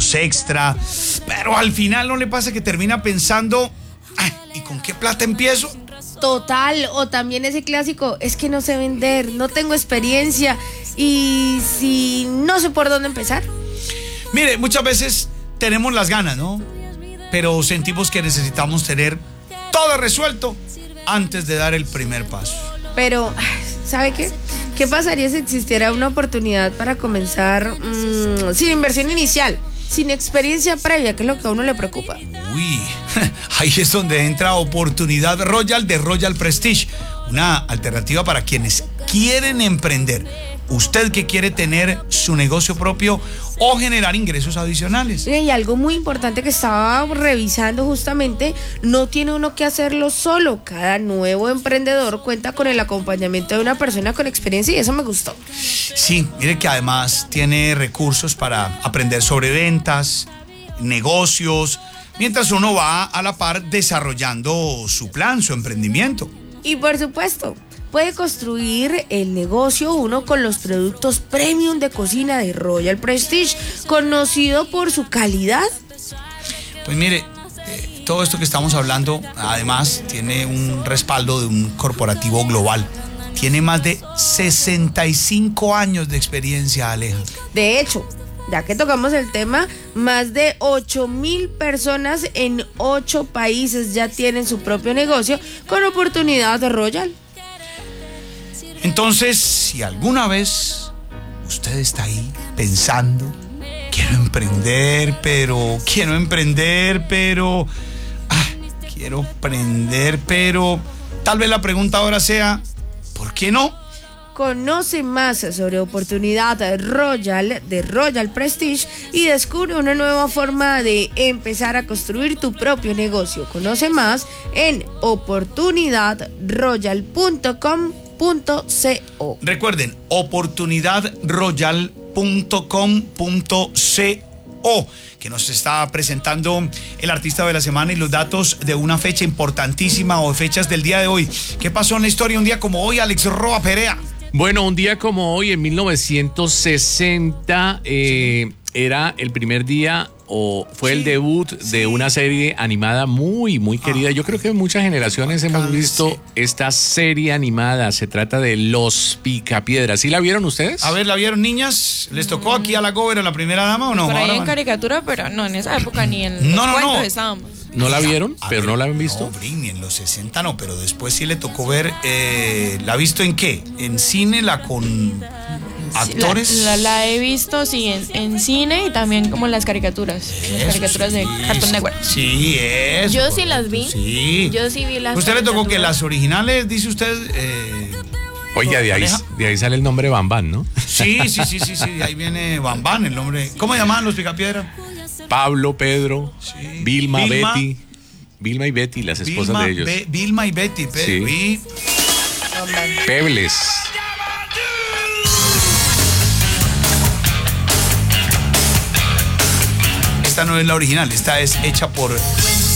bonos extra, pero al final no le pasa que termina pensando, ¿y con qué plata empiezo? Total, o también ese clásico, es que no sé vender, no tengo experiencia y si no sé por dónde empezar. Mire, muchas veces tenemos las ganas, ¿no? Pero sentimos que necesitamos tener todo resuelto antes de dar el primer paso. Pero, ¿sabe qué? ¿Qué pasaría si existiera una oportunidad para comenzar sin inversión inicial, sin experiencia previa, que es lo que a uno le preocupa? Uy, ahí es donde entra Oportunidad Royal de Royal Prestige, una alternativa para quienes quieren emprender. Usted que quiere tener su negocio propio o generar ingresos adicionales. Y algo muy importante que estaba revisando justamente, no tiene uno que hacerlo solo. Cada nuevo emprendedor cuenta con el acompañamiento de una persona con experiencia y eso me gustó. Sí, mire que además tiene recursos para aprender sobre ventas, negocios, mientras uno va a la par desarrollando su plan, su emprendimiento. Y por supuesto, puede construir el negocio uno con los productos premium de cocina de Royal Prestige, conocido por su calidad. Pues mire, todo esto que estamos hablando, además, tiene un respaldo de un corporativo global. Tiene más de 65 años de experiencia, Aleja. De hecho, ya que tocamos el tema, más de 8,000 personas en 8 países ya tienen su propio negocio con Oportunidad Royal. Entonces, si alguna vez usted está ahí pensando, quiero emprender, pero tal vez la pregunta ahora sea, ¿por qué no? Conoce más sobre Oportunidad Royal de Royal Prestige y descubre una nueva forma de empezar a construir tu propio negocio. Conoce más en oportunidadroyal.com.co. Recuerden, oportunidadroyal.com.co, que nos está presentando el artista de la semana y los datos de una fecha importantísima o fechas del día de hoy. ¿Qué pasó en la historia un día como hoy, Alex Roa Perea? Bueno, un día como hoy, en 1960, era el primer día o fue el debut de una serie animada muy, muy querida. Yo creo que muchas generaciones hemos visto esta serie animada. Se trata de Los Picapiedras. ¿Sí la vieron ustedes? A ver, ¿la vieron, niñas? ¿Les tocó aquí a la Gober, a la primera dama o no? Por ahí en caricatura, pero no, en esa época ni en los cuentos estábamos. ¿No la vieron? ¿Pero no la han visto? No, ni en los 60 no, pero después sí le tocó ver. ¿La ha visto en qué? ¿En cine, con actores? La he visto, sí, en cine y también como las caricaturas. Las caricaturas de Cartoon Network. Sí, eso. Yo sí las vi. Sí. Yo sí vi las. ¿Usted le tocó que las originales, dice usted? Oiga, de ahí sale el nombre Bambán, ¿no? Sí, de ahí viene Bambán, el nombre. ¿Cómo llamaban los Picapiedra? Pablo, Pedro, sí. Vilma, Betty. Vilma y Betty, las esposas de ellos. Vilma y Betty, sí. Pebles. Esta no es la original, esta es hecha por